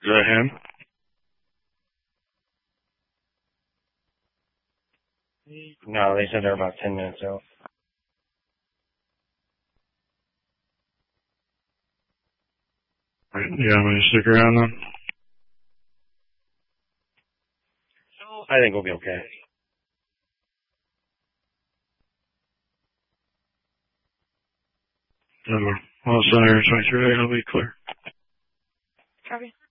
that him? No, they said they're about 10 minutes out. Right, yeah, I'm going to stick around then. I think we'll be okay. Well, Center 23, it'll be clear. Copy.